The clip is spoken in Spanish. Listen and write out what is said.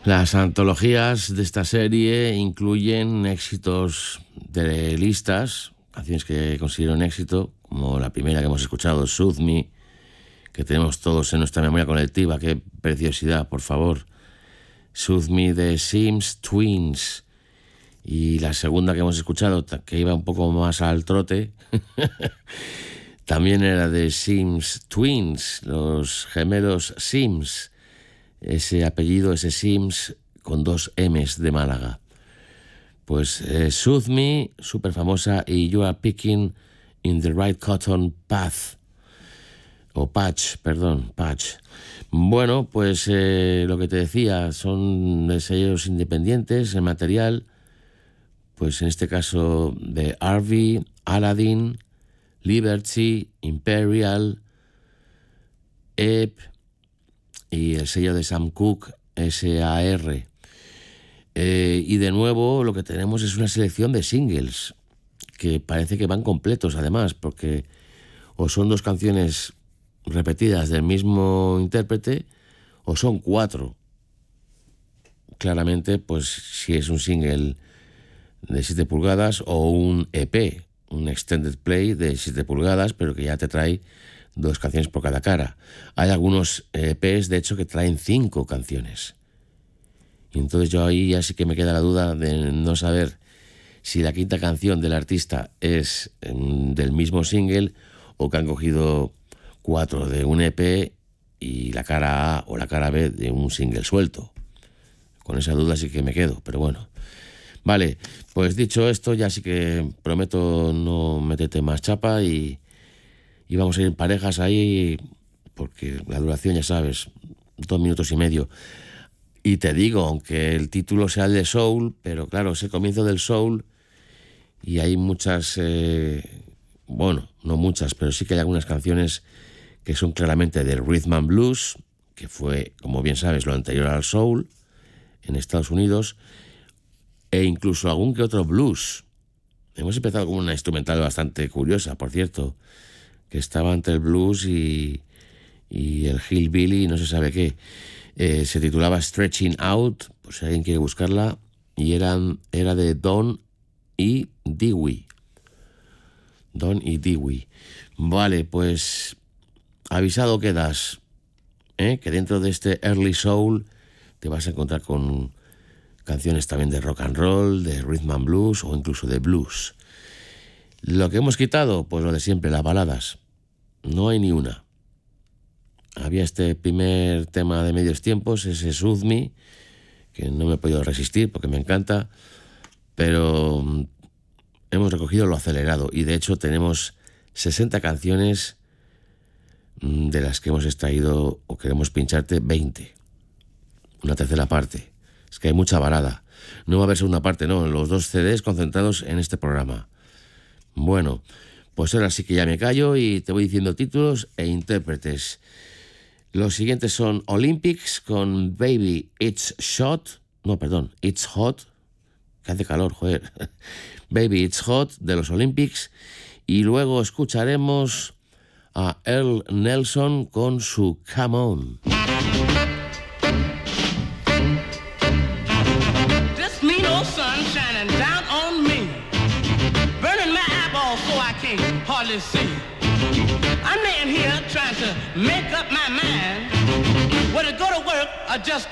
Las antologías de esta serie incluyen éxitos de listas, canciones que considero un éxito, como la primera que hemos escuchado, Soothe Me, que tenemos todos en nuestra memoria colectiva. Qué preciosidad, por favor. Soothe Me de Sims Twins. Y la segunda que hemos escuchado, que iba un poco más al trote, también era de Sims Twins, los gemelos Sims. Ese apellido, ese Sims, con 2 M's de Málaga. Pues Soothe Me, súper famosa, y You Are Picking in the Right Cotton Path. O Patch, perdón, Patch. Bueno, pues lo que te decía, son de sellos independientes, el material, pues en este caso de Harvey, Aladdin, Liberty, Imperial, EP, y el sello de Sam Cooke, SAR. Y de nuevo lo que tenemos es una selección de singles, que parece que van completos además, porque o son 2 canciones repetidas del mismo intérprete, o son 4. Claramente, pues si es un single de 7 pulgadas o un EP, un extended play de 7 pulgadas, pero que ya te trae 2 canciones por cada cara. Hay algunos EPs, de hecho, que traen 5 canciones. Y entonces yo ahí ya sí que me queda la duda de no saber si la quinta canción del artista es del mismo single o que han cogido 4 de un EP y la cara A o la cara B de un single suelto. Con esa duda sí que me quedo, pero bueno. Vale, pues dicho esto, ya sí que prometo no meterte más chapa y vamos a ir en parejas ahí, porque la duración, ya sabes, 2 minutos y medio. Y te digo, aunque el título sea el de Soul, pero claro, es el comienzo del Soul y hay muchas, bueno, no muchas, pero sí que hay algunas canciones que son claramente del Rhythm and Blues, que fue, como bien sabes, lo anterior al Soul en Estados Unidos, e incluso algún que otro blues. Hemos empezado con una instrumental bastante curiosa, por cierto, que estaba entre el blues y el hillbilly, no se sabe qué. Se titulaba Stretching Out, pues si alguien quiere buscarla, y era de Don y Dewey. Don y Dewey. Vale, pues avisado quedas, que dentro de este Early Soul te vas a encontrar con canciones también de rock and roll, de rhythm and blues o incluso de blues. Lo que hemos quitado, pues lo de siempre, las baladas. No hay ni una. Había este primer tema de medios tiempos, ese Soothe Me, que no me he podido resistir porque me encanta, pero hemos recogido lo acelerado y de hecho tenemos 60 canciones, de las que hemos extraído o queremos pincharte 20. Una tercera parte. Es que hay mucha balada. No va a haber segunda parte, no, los 2 CDs concentrados en este programa. Bueno, pues ahora sí que ya me callo y te voy diciendo títulos e intérpretes. Los siguientes son Olympics con Baby It's Hot. No, perdón, It's Hot. Que hace calor, joder. Baby It's Hot de los Olympics. Y luego escucharemos a Earl Nelson con su Come On. This mean old sun shining down on me, burning my eyeballs so I can't hardly see. I'm laying here trying to make up my mind whether to go to work or just